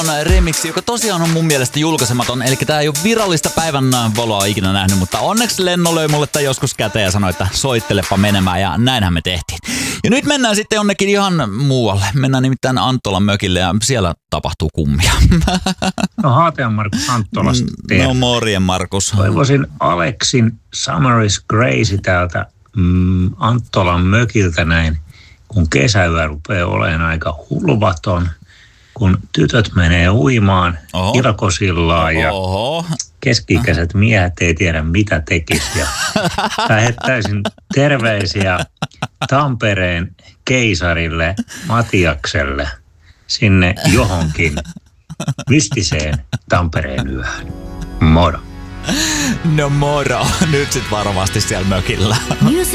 remixi, joka tosiaan on mun mielestä julkaisematon. Eli tää ei ole virallista päivän valoa ikinä nähnyt, mutta onneksi Lenno löi mulle tää joskus käteen ja sanoi, että soittelepa menemään, ja näinhän me tehtiin. Ja nyt mennään sitten jonnekin ihan muualle. Mennään nimittäin Anttolan mökille ja siellä tapahtuu kummia. No Haatean Markus Anttolasta terve. No morjen Markus. Toivoisin Aleksin Summer is Crazy täältä Anttolan mökiltä näin, kun kesäyö rupeaa olemaan aika hulvaton, kun tytöt menee uimaan Ilkosillaan ja keski-ikäiset miehet ei tiedä mitä tekisi. Ja lähettäisin terveisiä Tampereen keisarille Matiakselle sinne johonkin mystiseen Tampereen yöhön. Moro. No moro. Nyt sit varmasti siellä mökillä.